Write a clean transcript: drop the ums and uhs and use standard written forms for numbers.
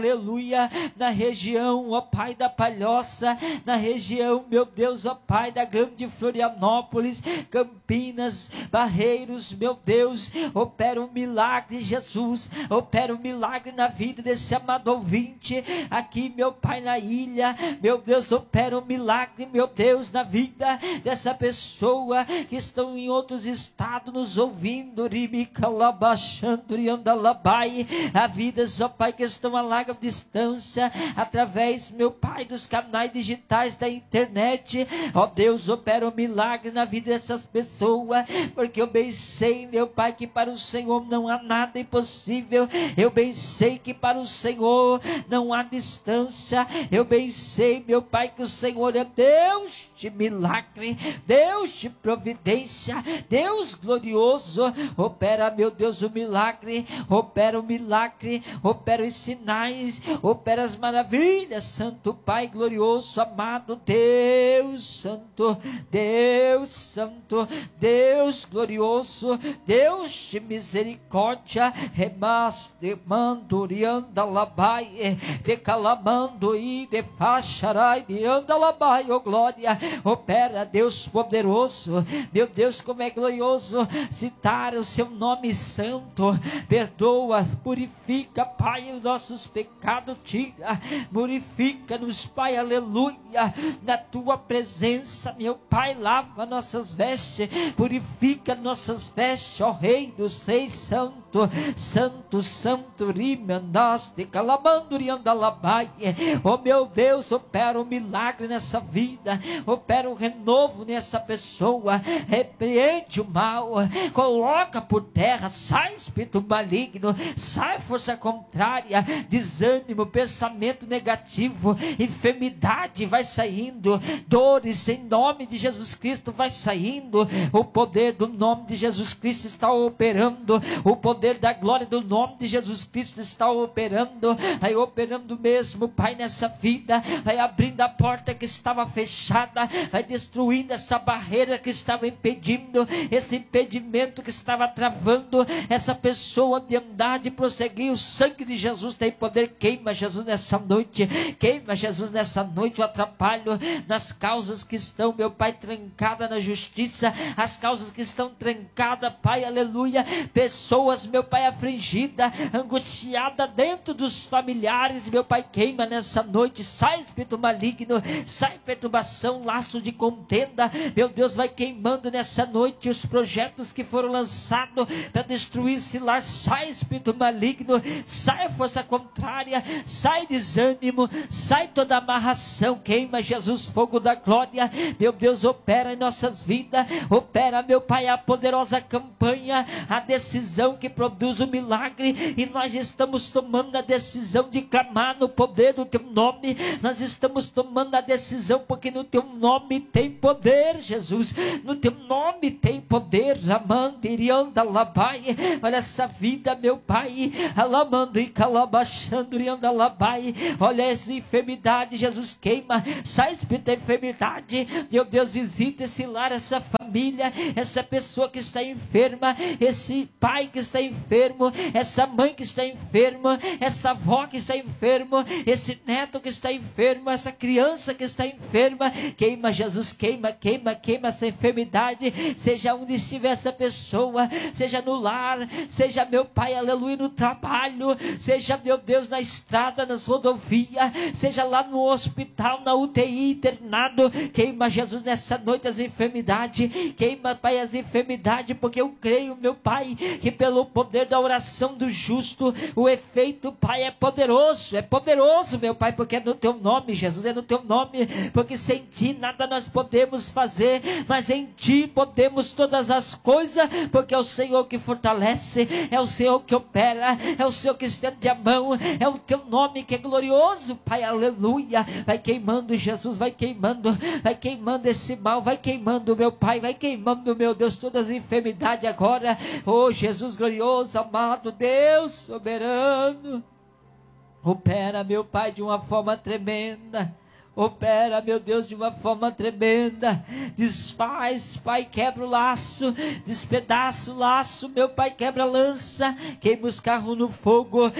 aleluia, na região, ó Pai, da Palhoça, na região, meu Deus, ó Pai, da grande Florianópolis, Campinas, Barreiros, meu Deus, opera um milagre, Jesus, opera um milagre na vida desse amado ouvinte, aqui, meu Pai, na ilha, meu Deus, opera um milagre, meu Deus, na vida dessa pessoa que estão em outros estados nos ouvindo, a vidas, ó Pai, que estão a larga distância, através, meu Pai, dos canais digitais da internet, ó Deus, opera um milagre na vida dessas pessoas, porque eu bem sei, meu Pai, que para o Senhor não há nada impossível, eu bem sei que para o Senhor não há distância, eu bem sei, meu Pai, que o Senhor é Deus de milagre, Deus de providência, Deus glorioso, opera, meu Deus, o milagre, opera o milagre, opera os sinais, opera as maravilhas, Santo Pai glorioso, amado Deus Santo, Deus Santo, Deus glorioso, Deus de misericórdia, remas de mandurianda labai, de calamando e de facharai, de anda labai, oh glória, opera Deus poderoso, meu Deus, como é glorioso citar o seu nome santo, perdoa, purifica, Pai, os nossos pecados, tira, purifica-nos, Pai, aleluia, na tua presença, meu Pai, lava nossas vestes, purifica nossas vestes, ó Rei dos Reis, Santo, Santo, Santo, rimandaste, calamanduriandalabai, ó meu Deus, opera um milagre nessa vida, opera um renovo nessa pessoa, repreende o mal, coloca por terra, sai espírito maligno, sai força contrária, desânimo, pensamento negativo, enfermidade vai saindo, dores em nome de Jesus Cristo vai saindo, o poder do nome de Jesus Cristo está operando, o poder da glória do nome de Jesus Cristo está operando, aí operando mesmo, Pai, nessa vida, vai abrindo a porta que estava fechada, vai destruindo essa barreira que estava impedindo, esse impedimento que estava travando essa pessoa de andar, de prosseguir. O sangue de Jesus tem poder. Queima, Jesus, nessa noite, queima, Jesus, nessa noite o atrapalho nas causas que estão, meu Pai, trancadas na justiça, as causas que estão trancadas, Pai, aleluia, pessoas, meu Pai, afligida, angustiada dentro dos familiares, meu Pai, queima nessa noite, sai espírito maligno, sai perturbação, laço de contenda, meu Deus, vai queimando nessa noite os projetos que foram lançados para destruir esse lar, sai espírito maligno, sai força contrária, sai desânimo, sai toda amarração, queima, Jesus, fogo da glória, meu Deus, opera em nossas vidas, opera, meu Pai, a poderosa campanha, a decisão que produz o milagre, e nós estamos tomando a decisão de clamar no poder do teu nome, nós estamos tomando a decisão porque no teu nome tem poder, Jesus, no teu nome tem poder, Ramandirianda Labai, olha essa vida, meu Pai, Alamando e Calabachandurianda Labai, olha essa enfermidade, Jesus, queima, sai espírito da enfermidade, meu Deus, visita esse lar, essa família, essa pessoa que está enferma, esse pai que está enfermo, essa mãe que está enferma, essa avó que está enferma, esse neto que está enfermo, essa criança que está enferma, queima, Jesus, queima, queima, queima essa enfermidade, seja onde estiver essa pessoa, seja no lar, seja, meu Pai, aleluia, no trabalho, seja, meu Deus, na estrada, nas rodovias, seja lá no hospital, na UTI, internado, queima, Jesus, nessa noite as enfermidades, queima, Pai, as enfermidades, porque eu creio, meu Pai, que pelo poder da oração do justo, o efeito, Pai, é poderoso, meu Pai, porque é no teu nome, Jesus, é no teu nome, porque sem ti nada nós podemos fazer, mas em ti podemos todas as coisas, porque é o Senhor que fortalece, é o Senhor que opera, é o Senhor que estende a mão, é o teu nome que é glorioso, Pai, aleluia, vai queimando, Jesus, vai queimando esse mal, vai queimando, meu Pai, vai queimando, meu Deus, todas as enfermidades agora, oh Jesus glorioso, amado Deus soberano, opera, meu Pai, de uma forma tremenda, opera, meu Deus, de uma forma tremenda, desfaz, Pai, quebra o laço, despedaça o laço, meu Pai, quebra a lança, queima os carros no fogo,